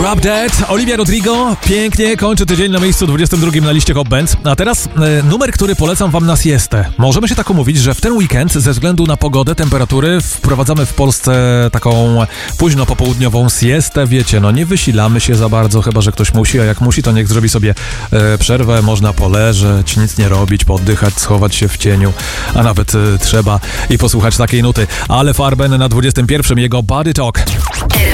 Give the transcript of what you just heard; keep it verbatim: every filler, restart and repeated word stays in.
Drop Dead, Olivia Rodrigo, pięknie kończy tydzień na miejscu dwudziestym drugim na liście Hot Bands. A teraz e, numer, który polecam wam na siestę. Możemy się tak umówić, że w ten weekend ze względu na pogodę, temperatury wprowadzamy w Polsce taką późno popołudniową siestę. Wiecie, no nie wysilamy się za bardzo, chyba że ktoś musi, a jak musi, to niech zrobi sobie e, przerwę, można poleżeć, nic nie robić, pooddychać, schować się w cieniu, a nawet e, trzeba i posłuchać takiej nuty. Ale Farben na dwudziestym pierwszym, jego Body Talk.